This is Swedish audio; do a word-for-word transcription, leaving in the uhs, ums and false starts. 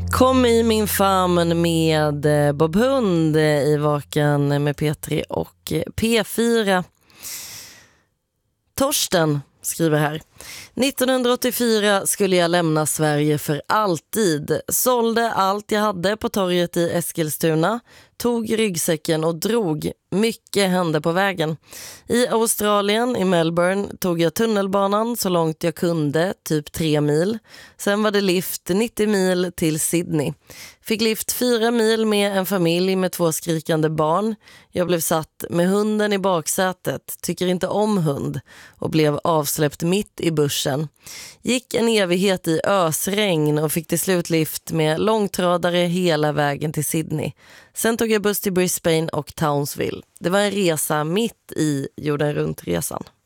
Kom i min famn med Bob Hund i Vaken med P tre och P fyra. Torsten skriver här. nittonhundraåttiofyra skulle jag lämna Sverige för alltid. Sålde allt jag hade på torget i Eskilstuna. Tog ryggsäcken och drog. Mycket hände på vägen. I Australien, i Melbourne, tog jag tunnelbanan så långt jag kunde, typ tre mil. Sen var det lift nittio mil till Sydney. Fick lift fyra mil med en familj med två skrikande barn. Jag blev satt med hunden i baksätet, tycker inte om hund, och blev avsläppt mitt i bussen. Gick en evighet i ösregn och fick till slut lift med långtradare hela vägen till Sydney. Sen tog jag buss till Brisbane och Townsville. Det var en resa mitt i jorden runt resan.